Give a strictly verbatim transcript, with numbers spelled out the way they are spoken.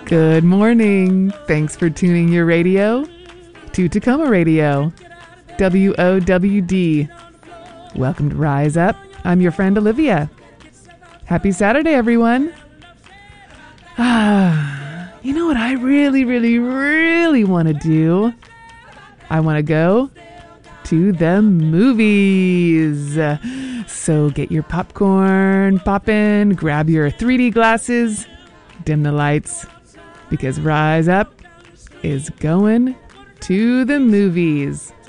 Good morning. Thanks for tuning your radio to Tacoma Radio, W O W D. Welcome to Rise Up. I'm your friend Olivia. Happy Saturday, everyone. Ah, you know what I really, really, really want to do? I want to go to the movies. So get your popcorn poppin', grab your three D glasses, dim the lights, because Rise Up is going to the movies.